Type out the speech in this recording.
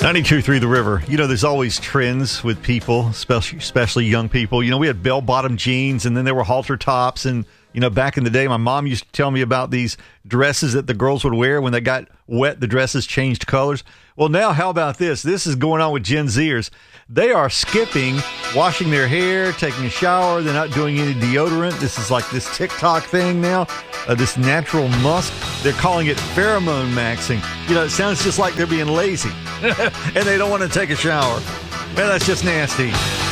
92.3 The River. You know, there's always trends with people, especially young people. You know, we had bell-bottom jeans, and then there were halter tops. And, you know, back in the day, my mom used to tell me about these dresses that the girls would wear. When they got wet, the dresses changed colors. Well, now, how about this? This is going on with Gen Zers. They are skipping washing their hair, taking a shower. They're not doing any deodorant. This is like this TikTok thing now, this natural musk. They're calling it pheromone maxing. You know, it sounds just like they're being lazy and they don't want to take a shower. Man, that's just nasty.